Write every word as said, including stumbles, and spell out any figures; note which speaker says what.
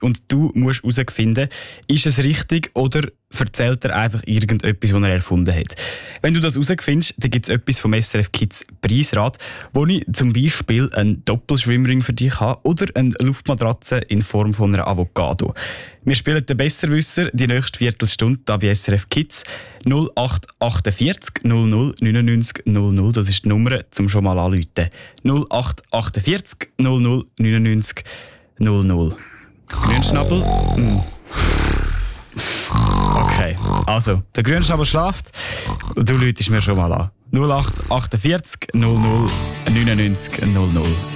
Speaker 1: und du musst herausfinden, ist es richtig oder erzählt er einfach irgendetwas, was er erfunden hat. Wenn du das herausfindest, dann gibt es etwas vom S R F Kids Preisrat, wo ich zum Beispiel einen Doppelschwimmring für dich habe oder eine Luftmatratze in Form von einer Avocado. Wir spielen den Besserwisser die nächste Viertelstunde hier bei S R F Kids. null acht achtundvierzig null null neunundneunzig null null, das ist die Nummer, zum schon mal anrufen. null acht achtundvierzig null null neunundneunzig null null. Grünschnabel? Mm. Okay, also, der Grünschnabel schlaft und du läutest mir schon mal an. null acht achtundvierzig null null neunundneunzig null null.